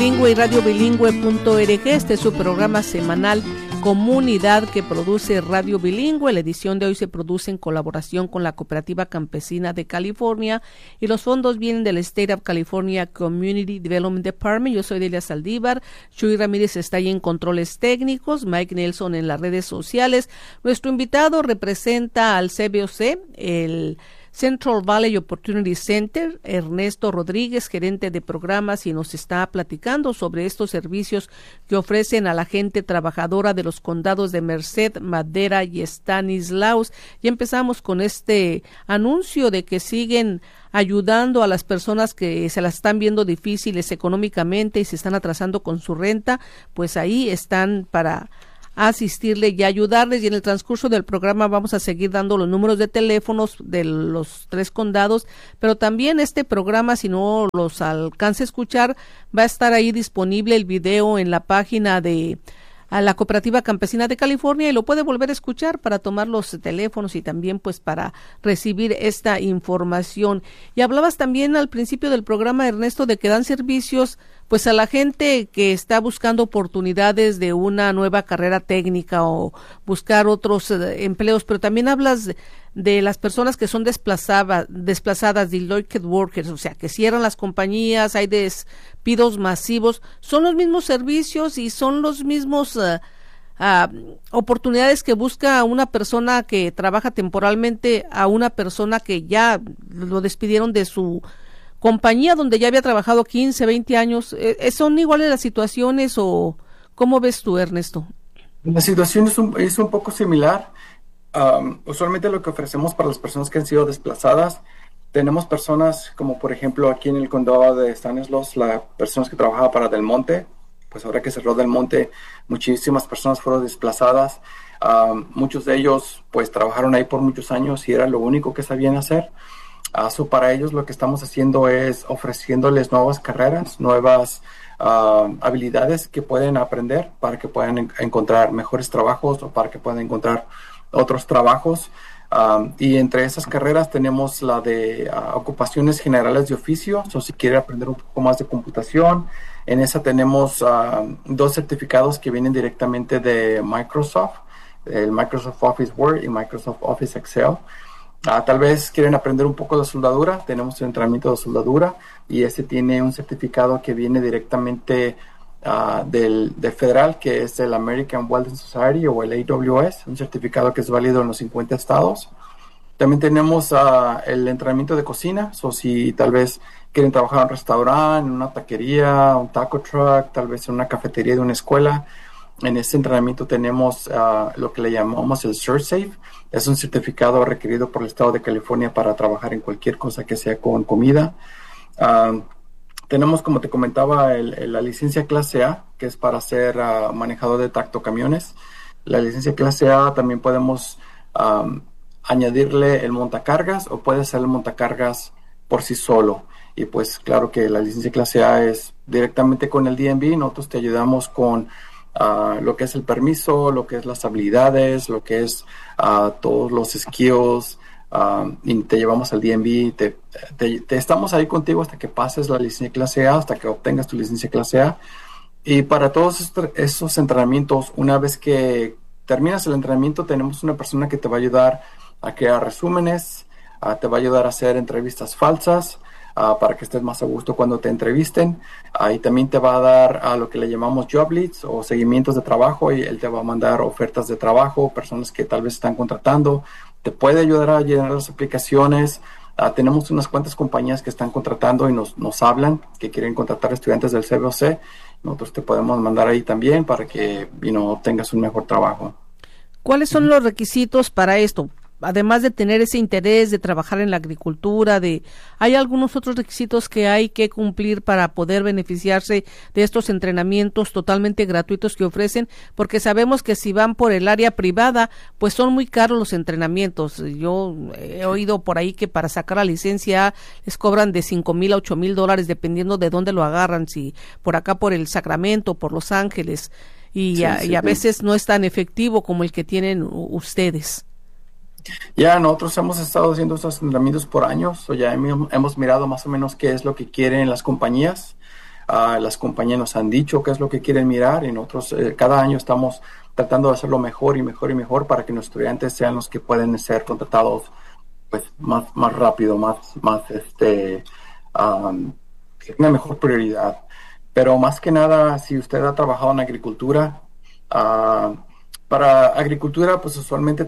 Bilingüe y radiobilingüe.org. Este es su programa semanal Comunidad que produce Radio Bilingüe. La edición de hoy se produce en colaboración con la Cooperativa Campesina de California y los fondos vienen del State of California Community Development Department. Yo soy Delia Saldívar. Chuy Ramírez está ahí en controles técnicos, Mike Nelson en las redes sociales. Nuestro invitado representa al CBOC, el Central Valley Opportunity Center, Ernesto Rodríguez, gerente de programas, y nos está platicando sobre estos servicios que ofrecen a la gente trabajadora de los condados de Merced, Madera y Stanislaus. Y empezamos con este anuncio de que siguen ayudando a las personas que se las están viendo difíciles económicamente y se están atrasando con su renta, pues ahí están para asistirle y ayudarles, y en el transcurso del programa vamos a seguir dando los números de teléfonos de los 3 condados, pero también este programa, si no los alcance a escuchar, va a estar ahí disponible el video en la página de la Cooperativa Campesina de California, y lo puede volver a escuchar para tomar los teléfonos y también pues para recibir esta información. Y hablabas también al principio del programa, Ernesto, de que dan servicios pues a la gente que está buscando oportunidades de una nueva carrera técnica o buscar otros empleos, pero también hablas de las personas que son desplazadas, delocated workers, o sea, que cierran las compañías, hay despidos masivos. ¿Son los mismos servicios y son los mismos oportunidades que busca una persona que trabaja temporalmente a una persona que ya lo despidieron de su compañía donde ya había trabajado 15, 20 años? ¿Son iguales las situaciones o cómo ves tú, Ernesto? La situación es un poco similar. Usualmente lo que ofrecemos para las personas que han sido desplazadas, tenemos personas como por ejemplo aquí en el condado de Stanislaus, las personas que trabajaban para Del Monte, pues ahora que cerró Del Monte, muchísimas personas fueron desplazadas. Muchos de ellos pues trabajaron ahí por muchos años y era lo único que sabían hacer. Para ellos lo que estamos haciendo es ofreciéndoles nuevas carreras, nuevas habilidades que pueden aprender para que puedan encontrar mejores trabajos o para que puedan encontrar otros trabajos. Y entre esas carreras tenemos la de ocupaciones generales de oficio, o si quiere aprender un poco más de computación. En esa tenemos 2 certificados que vienen directamente de Microsoft, el Microsoft Office Word y Microsoft Office Excel. Tal vez quieren aprender un poco de soldadura, tenemos un entrenamiento de soldadura y este tiene un certificado que viene directamente de federal, que es el American Welding Society o el AWS, un certificado que es válido en los 50 estados. También tenemos el entrenamiento de cocina, o si tal vez quieren trabajar en un restaurante, en una taquería, un taco truck, tal vez en una cafetería de una escuela. En este entrenamiento tenemos lo que le llamamos el ServSafe. Es un certificado requerido por el estado de California para trabajar en cualquier cosa que sea con comida. Tenemos, como te comentaba, la licencia clase A, que es para ser manejador de tractocamiones. La licencia clase A también podemos añadirle el montacargas o puede ser el montacargas por sí solo. Y pues claro que la licencia clase A es directamente con el DMV. Nosotros te ayudamos con lo que es el permiso, lo que es las habilidades, lo que es todos los skills, y te llevamos al DMV, te estamos ahí contigo hasta que pases la licencia clase A, hasta que obtengas tu licencia clase A. Y para todos esos entrenamientos, una vez que terminas el entrenamiento, tenemos una persona que te va a ayudar a crear resúmenes, te va a ayudar a hacer entrevistas falsas, para que estés más a gusto cuando te entrevisten. Y también te va a dar lo que le llamamos job leads o seguimientos de trabajo, y él te va a mandar ofertas de trabajo, personas que tal vez están contratando, te puede ayudar a llenar las aplicaciones. Tenemos unas cuantas compañías que están contratando y nos hablan que quieren contratar estudiantes del CBOC. Nosotros te podemos mandar ahí también para que tengas un mejor trabajo. ¿Cuáles son los requisitos para esto? Además de tener ese interés de trabajar en la agricultura, ¿hay algunos otros requisitos que hay que cumplir para poder beneficiarse de estos entrenamientos totalmente gratuitos que ofrecen? Porque sabemos que si van por el área privada, pues son muy caros los entrenamientos. Yo he oído por ahí que para sacar la licencia les cobran de $5,000 a $8,000 dependiendo de dónde lo agarran, si por acá por el Sacramento, por Los Ángeles, y a veces no es tan efectivo como el que tienen ustedes. Nosotros hemos estado haciendo estos entrenamientos por años, ya hemos mirado más o menos qué es lo que quieren las compañías. Las compañías nos han dicho qué es lo que quieren mirar y nosotros cada año estamos tratando de hacerlo mejor y mejor y mejor para que nuestros estudiantes sean los que pueden ser contratados pues más rápido, que tenga mejor prioridad. Pero más que nada, si usted ha trabajado en agricultura, para agricultura, pues usualmente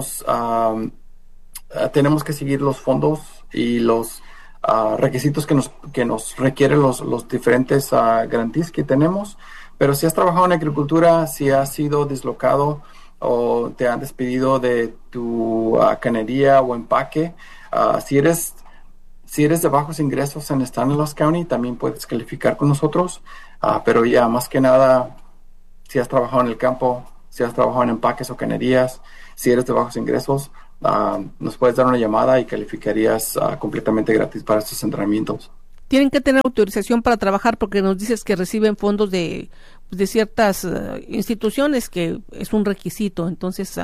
tenemos que seguir los fondos y los requisitos que nos requieren los diferentes grantees que tenemos. Pero si has trabajado en agricultura, si has sido dislocado o te han despedido de tu canería o empaque, si eres de bajos ingresos en Stanislaus County, también puedes calificar con nosotros. Pero ya más que nada, si has trabajado en el campo, si has trabajado en empaques o canerías, si eres de bajos ingresos, nos puedes dar una llamada y calificarías completamente gratis para estos entrenamientos. Tienen que tener autorización para trabajar porque nos dices que reciben fondos de ciertas instituciones, que es un requisito. Entonces,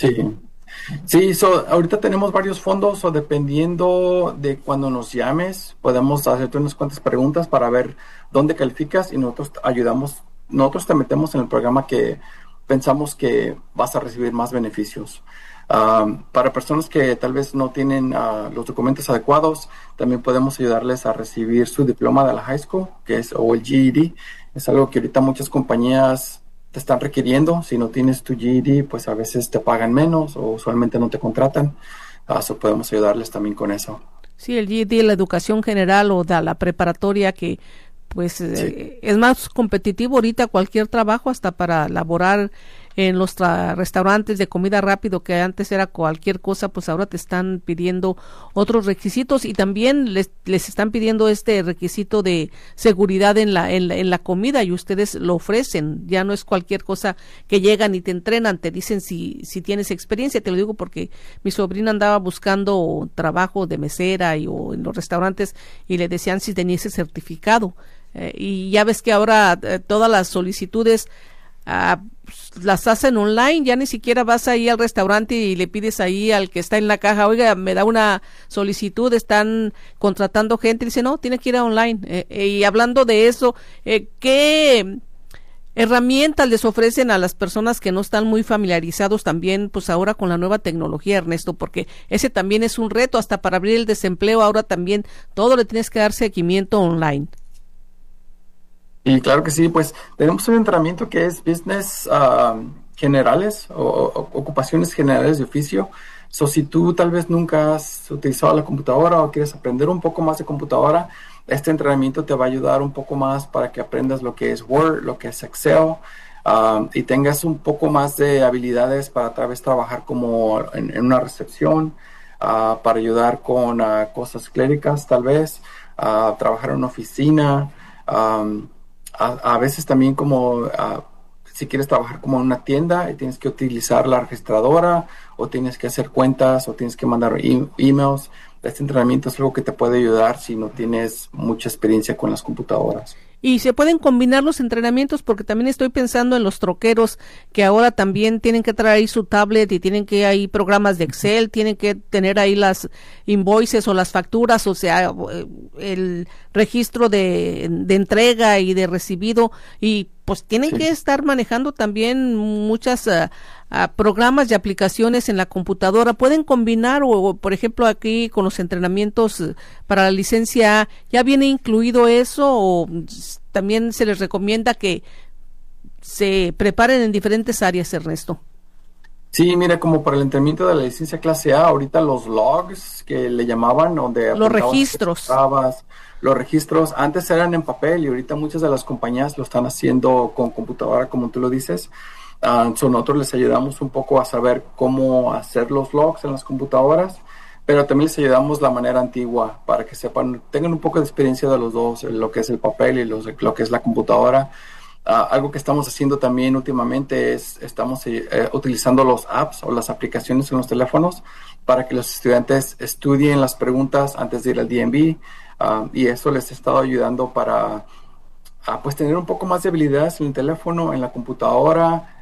Sí, ahorita tenemos varios fondos, o dependiendo de cuando nos llames, podemos hacerte unas cuantas preguntas para ver dónde calificas y nosotros te metemos en el programa que pensamos que vas a recibir más beneficios. Para personas que tal vez no tienen los documentos adecuados, también podemos ayudarles a recibir su diploma de la high school, o el GED. Es algo que ahorita muchas compañías te están requiriendo. Si no tienes tu GED, pues a veces te pagan menos o usualmente no te contratan. Podemos ayudarles también con eso. Sí, el GED, la educación general o de la preparatoria, que pues sí, es más competitivo ahorita cualquier trabajo, hasta para laborar en los restaurantes de comida rápido, que antes era cualquier cosa, pues ahora te están pidiendo otros requisitos, y también les están pidiendo este requisito de seguridad en la comida, y ustedes lo ofrecen. Ya no es cualquier cosa que llegan y te entrenan, te dicen si tienes experiencia. Te lo digo porque mi sobrina andaba buscando trabajo de mesera o en los restaurantes, y le decían si tenía ese certificado. Y ya ves que ahora todas las solicitudes las hacen online. Ya ni siquiera vas ahí al restaurante y le pides ahí al que está en la caja, oiga, me da una solicitud, están contratando gente, y dice, no, tiene que ir a online. Y hablando de eso, ¿qué herramientas les ofrecen a las personas que no están muy familiarizados también, pues ahora con la nueva tecnología, Ernesto? Porque ese también es un reto, hasta para abrir el desempleo, ahora también todo le tienes que dar seguimiento online. Y claro que sí, pues tenemos un entrenamiento que es business generales o ocupaciones generales de oficio. Si tú tal vez nunca has utilizado la computadora o quieres aprender un poco más de computadora, este entrenamiento te va a ayudar un poco más para que aprendas lo que es Word, lo que es Excel, y tengas un poco más de habilidades para tal vez trabajar como en una recepción, para ayudar con cosas cléricas tal vez, trabajar en una oficina. A veces también como si quieres trabajar como en una tienda y tienes que utilizar la registradora, o tienes que hacer cuentas, o tienes que mandar emails. Este entrenamiento es algo que te puede ayudar si no tienes mucha experiencia con las computadoras. Y se pueden combinar los entrenamientos, porque también estoy pensando en los troqueros, que ahora también tienen que traer ahí su tablet y tienen que ahí programas de Excel, tienen que tener ahí las invoices o las facturas, o sea, el registro de entrega y de recibido, y pues tienen que estar manejando también muchas programas y aplicaciones en la computadora. Pueden combinar, o por ejemplo aquí con los entrenamientos para la licencia A, ¿ya viene incluido eso, o también se les recomienda que se preparen en diferentes áreas, Ernesto? Sí, mira, como para el entrenamiento de la licencia clase A, ahorita los logs que le llamaban, donde los registros. Los registros antes eran en papel, y ahorita muchas de las compañías lo están haciendo con computadora, como tú lo dices. Nosotros les ayudamos un poco a saber cómo hacer los logs en las computadoras, pero también les ayudamos la manera antigua para que tengan un poco de experiencia de los dos, lo que es el papel y lo que es la computadora. Algo que estamos haciendo también últimamente estamos utilizando los apps o las aplicaciones en los teléfonos para que los estudiantes estudien las preguntas antes de ir al DMV, y eso les ha estado ayudando para pues tener un poco más de habilidades en el teléfono, en la computadora,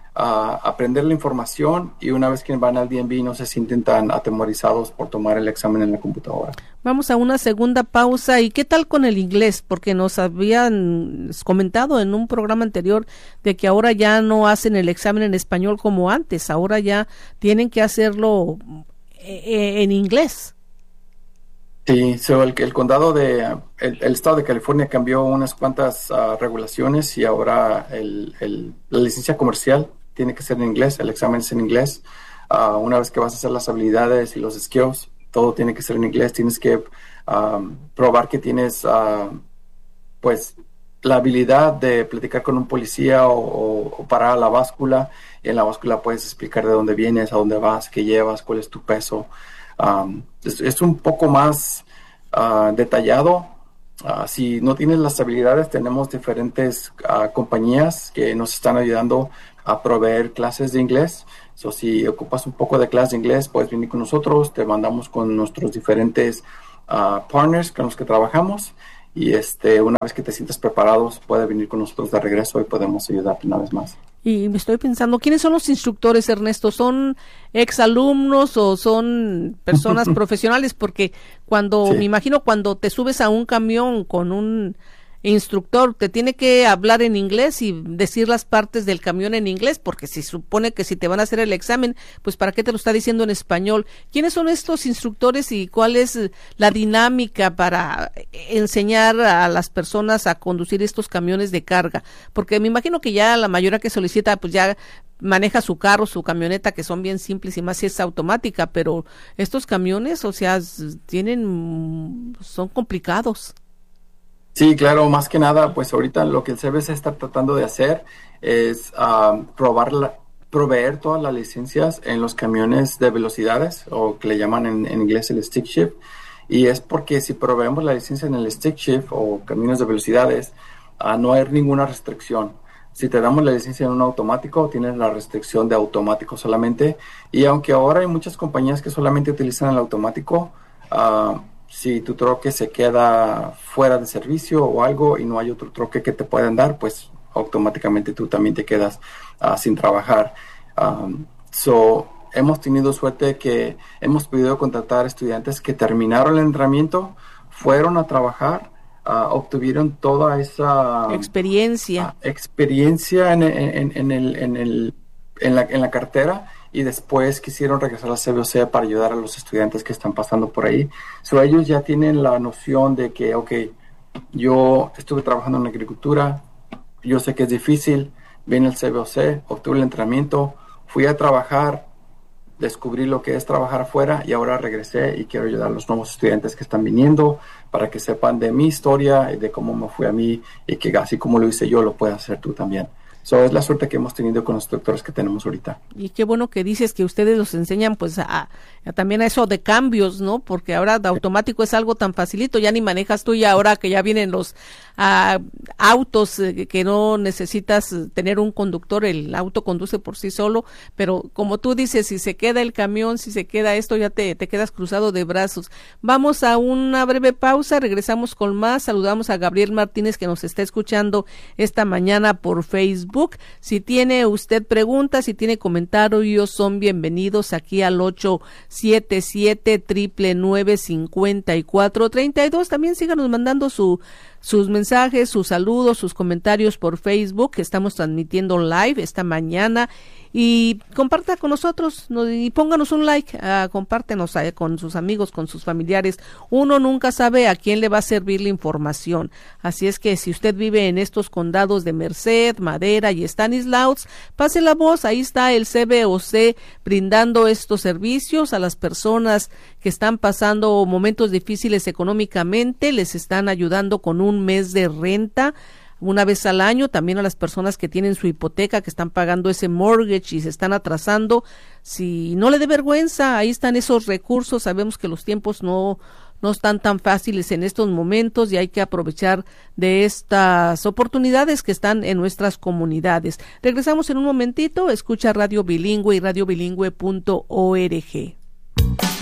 aprender la información, y una vez que van al DMV no se sienten tan atemorizados por tomar el examen en la computadora. Vamos a una segunda pausa. ¿Y qué tal con el inglés? Porque nos habían comentado en un programa anterior de que ahora ya no hacen el examen en español como antes, ahora ya tienen que hacerlo en inglés. Sí, el condado el estado de California cambió unas cuantas regulaciones, y ahora la licencia comercial tiene que ser en inglés, el examen es en inglés. Una vez que vas a hacer las habilidades y los skills, todo tiene que ser en inglés. Tienes que probar que tienes pues la habilidad de platicar con un policía o parar a la báscula, y en la báscula puedes explicar de dónde vienes, a dónde vas, qué llevas, cuál es tu peso. Es un poco más detallado. Si no tienes las habilidades, tenemos diferentes compañías que nos están ayudando a proveer clases de inglés. Si ocupas un poco de clase de inglés, puedes venir con nosotros, te mandamos con nuestros diferentes partners con los que trabajamos, y una vez que te sientas preparados, puedes venir con nosotros de regreso y podemos ayudarte una vez más. Y me estoy pensando, ¿quiénes son los instructores, Ernesto? ¿Son exalumnos o son personas profesionales? Porque me imagino cuando te subes a un camión con un instructor, te tiene que hablar en inglés y decir las partes del camión en inglés, porque se supone que si te van a hacer el examen, pues ¿para qué te lo está diciendo en español? ¿Quiénes son estos instructores y cuál es la dinámica para enseñar a las personas a conducir estos camiones de carga? Porque me imagino que ya la mayoría que solicita, pues ya maneja su carro, su camioneta, que son bien simples, y más si es automática, pero estos camiones, o sea, son complicados. Sí, claro, más que nada, pues ahorita lo que el CBC está tratando de hacer es proveer todas las licencias en los camiones de velocidades, o que le llaman en inglés el stick shift, y es porque si proveemos la licencia en el stick shift o camiones de velocidades, no hay ninguna restricción. Si te damos la licencia en un automático, tienes la restricción de automático solamente, y aunque ahora hay muchas compañías que solamente utilizan el automático, si tu troque se queda fuera de servicio o algo y no hay otro troque que te puedan dar, pues automáticamente tú también te quedas sin trabajar. Hemos tenido suerte que hemos podido contratar estudiantes que terminaron el entrenamiento, fueron a trabajar, obtuvieron toda esa experiencia en la cartera, y después quisieron regresar al CBOC para ayudar a los estudiantes que están pasando por ahí. Ellos ya tienen la noción de que, yo estuve trabajando en la agricultura, yo sé que es difícil, vine al CBOC, obtuve el entrenamiento, fui a trabajar, descubrí lo que es trabajar afuera, y ahora regresé y quiero ayudar a los nuevos estudiantes que están viniendo para que sepan de mi historia y de cómo me fue a mí, y que así como lo hice yo, lo puedas hacer tú también. Es la suerte que hemos tenido con los instructores que tenemos ahorita. Y qué bueno que dices que ustedes los enseñan pues también a eso de cambios, ¿no? Porque ahora de automático es algo tan facilito, ya ni manejas tú, y ahora que ya vienen los autos que no necesitas tener un conductor, el auto conduce por sí solo, pero como tú dices, si se queda el camión, si se queda esto, ya te quedas cruzado de brazos. Vamos a una breve pausa, regresamos con más. Saludamos a Gabriel Martínez, que nos está escuchando esta mañana por Facebook. Si tiene usted preguntas, si tiene comentarios, son bienvenidos aquí al 877-999-5432. También síganos mandando sus mensajes, sus saludos, sus comentarios por Facebook, que estamos transmitiendo live esta mañana, y comparta con nosotros y pónganos un like, compártenos con sus amigos, con sus familiares. Uno nunca sabe a quién le va a servir la información, así es que si usted vive en estos condados de Merced, Madera y Stanislaus, pase la voz. Ahí está el CBOC brindando estos servicios a las personas que están pasando momentos difíciles económicamente, les están ayudando con un mes de renta una vez al año, también a las personas que tienen su hipoteca, que están pagando ese mortgage y se están atrasando. Si no le dé vergüenza, ahí están esos recursos. Sabemos que los tiempos no están tan fáciles en estos momentos, y hay que aprovechar de estas oportunidades que están en nuestras comunidades. Regresamos en un momentito. Escucha Radio Bilingüe y radiobilingüe.org.